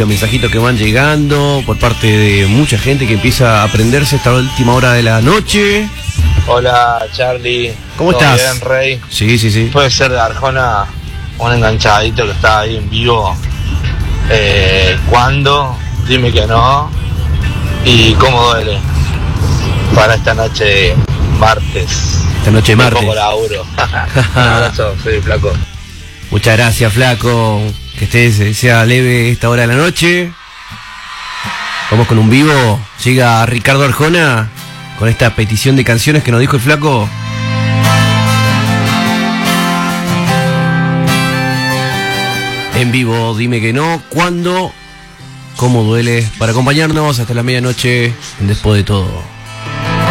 música, mensajitos que van llegando por parte de mucha gente que empieza a aprenderse esta última hora de la noche. Hola Charlie. ¿Cómo estás? Bien, Rey. Sí. Puede ser de Arjona un enganchadito que está ahí en vivo. ¿Cuándo? Dime que no. ¿Y cómo duele? Para esta noche martes. Esta noche martes. Un poco laburo. Un abrazo, soy Flaco. Muchas gracias, Flaco. Que sea leve esta hora de la noche. Vamos con un vivo. Llega Ricardo Arjona con esta petición de canciones que nos dijo el Flaco. En vivo, dime que no. ¿Cuándo? ¿Cómo duele? Para acompañarnos hasta la medianoche. Después de todo.